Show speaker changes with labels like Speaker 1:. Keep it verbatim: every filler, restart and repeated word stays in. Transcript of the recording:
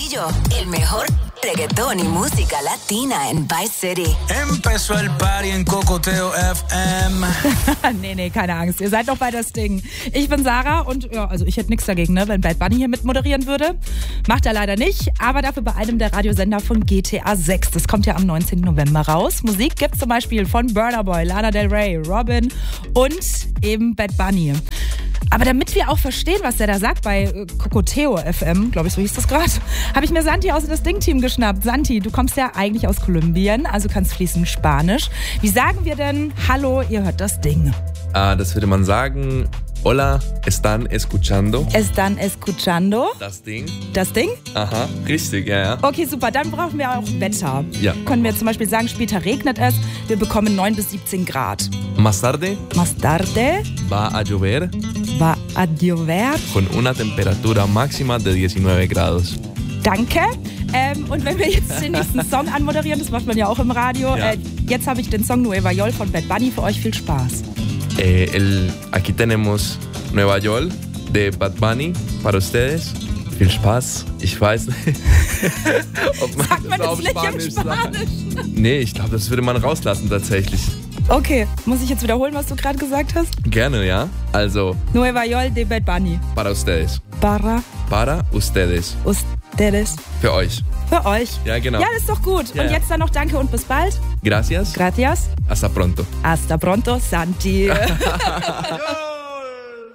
Speaker 1: Castillo, el mejor reggaetón y música latina en Vice City.
Speaker 2: Empezó el Party en Cocoteo F M.
Speaker 3: nee, nee, keine Angst. Ihr seid doch bei das Ding. Ich bin Sarah und ja, also ich hätte nichts dagegen, ne, wenn Bad Bunny hier mitmoderieren würde. Macht er leider nicht, aber dafür bei einem der Radiosender von G T A sechs. Das kommt ja am neunzehnten November raus. Musik gibt's zum Beispiel von Burna Boy, Lana Del Rey, Robin und eben Bad Bunny. Aber damit wir auch verstehen, was der da sagt bei Cocoteo F M, glaube ich, so hieß das gerade, habe ich mir Santi aus das Ding-Team geschnappt. Santi, du kommst ja eigentlich aus Kolumbien, also kannst fließend Spanisch. Wie sagen wir denn, hallo, ihr hört das Ding?
Speaker 4: Ah, das würde man sagen, hola, están escuchando.
Speaker 3: Están escuchando.
Speaker 4: Das Ding.
Speaker 3: Das Ding?
Speaker 4: Aha, richtig, ja, ja.
Speaker 3: Okay, super, dann brauchen wir auch Wetter.
Speaker 4: Ja.
Speaker 3: Können wir zum Beispiel sagen, später regnet es, wir bekommen neun bis siebzehn Grad.
Speaker 4: Más tarde
Speaker 3: Más tarde
Speaker 4: va a llover
Speaker 3: va a llover.
Speaker 4: con una temperatura máxima de diecinueve grados.
Speaker 3: Danke. Ähm, und wenn wir jetzt den nächsten Song anmoderieren, das macht man ja auch im Radio.
Speaker 4: Ja.
Speaker 3: Äh, jetzt habe ich den Song Nueva York von Bad Bunny für euch. Viel Spaß.
Speaker 4: Eh, el, aquí tenemos Nueva York de Bad Bunny para ustedes. Viel Spaß. Ich weiß nicht, ob man
Speaker 3: Sagt man
Speaker 4: das
Speaker 3: das
Speaker 4: auf
Speaker 3: nicht
Speaker 4: Spanisch
Speaker 3: im
Speaker 4: sagt.
Speaker 3: Spanisch?
Speaker 4: Nee, ich glaube, das würde man rauslassen tatsächlich.
Speaker 3: Okay, muss ich jetzt wiederholen, was du gerade gesagt hast?
Speaker 4: Gerne, ja. Also,
Speaker 3: Nueva York de Bad Bunny.
Speaker 4: para ustedes.
Speaker 3: Para
Speaker 4: Para ustedes.
Speaker 3: ustedes.
Speaker 4: Für euch.
Speaker 3: Für euch.
Speaker 4: Ja, genau.
Speaker 3: Ja, das ist doch gut.
Speaker 4: Ja,
Speaker 3: und
Speaker 4: ja.
Speaker 3: jetzt dann noch Danke und bis bald.
Speaker 4: Gracias.
Speaker 3: Gracias.
Speaker 4: Hasta pronto.
Speaker 3: Hasta pronto, Santi.